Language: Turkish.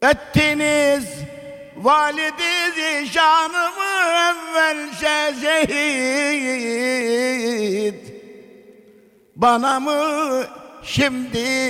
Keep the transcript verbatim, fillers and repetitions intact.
ettiniz validi zişanımı evvelce şehit. Bana mı şimdi